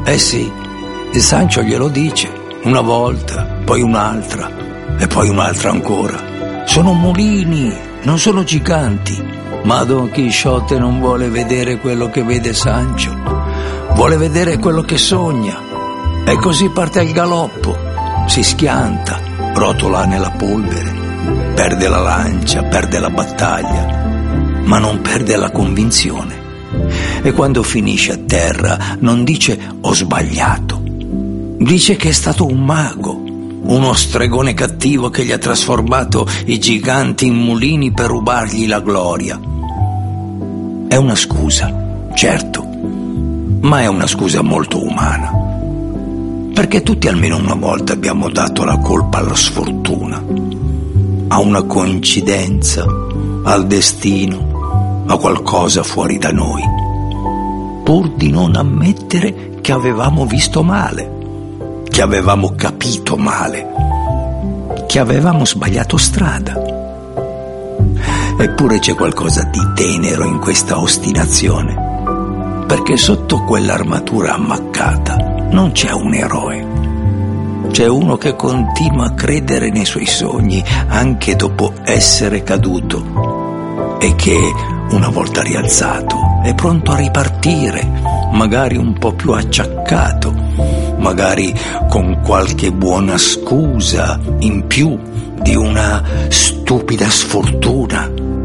Eh sì, il Sancho glielo dice, una volta, poi un'altra, e poi un'altra ancora. Sono mulini, non sono giganti. Ma Don Chisciotte non vuole vedere quello che vede Sancho, vuole vedere quello che sogna. E così parte al galoppo, si schianta, rotola nella polvere, perde la lancia, perde la battaglia, ma non perde la convinzione. E quando finisce a terra non dice ho sbagliato, dice che è stato un mago, uno stregone cattivo che gli ha trasformato i giganti in mulini per rubargli la gloria. È una scusa, certo, ma è una scusa molto umana, perché tutti almeno una volta abbiamo dato la colpa alla sfortuna, a una coincidenza, al destino, a qualcosa fuori da noi, pur di non ammettere che avevamo visto male, che avevamo capito male, che avevamo sbagliato strada. Eppure c'è qualcosa di tenero in questa ostinazione, perché sotto quell'armatura ammaccata non c'è un eroe. C'è uno che continua a credere nei suoi sogni anche dopo essere caduto e che, una volta rialzato, è pronto a ripartire, magari un po' più acciaccato, magari con qualche buona scusa in più di una stupida sfortuna,